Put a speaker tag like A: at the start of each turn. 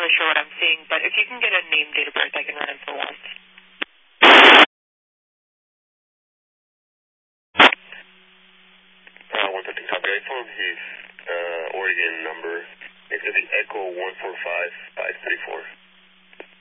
A: really sure what I'm seeing, but if you can get a name, date of birth, I can run him for once.
B: 113 copy. I found his Oregon number. It's going to be Echo 145534.